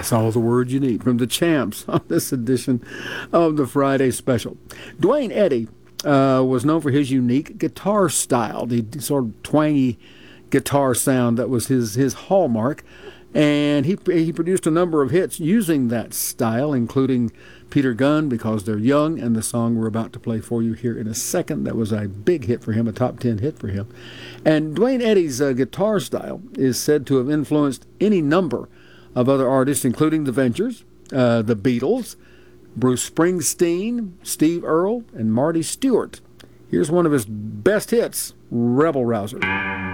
That's all the words you need from the Champs on this edition of the Friday Special. Duane Eddy was known for his unique guitar style, the sort of twangy guitar sound that was his hallmark. And he produced a number of hits using that style, including Peter Gunn, Because They're Young, and the song we're about to play for you here in a second. That was a big hit for him, a top 10 hit for him. And Duane Eddy's guitar style is said to have influenced any number of other artists, including The Ventures, the Beatles, Bruce Springsteen, Steve Earle, and Marty Stewart. Here's one of his best hits, Rebel Rouser.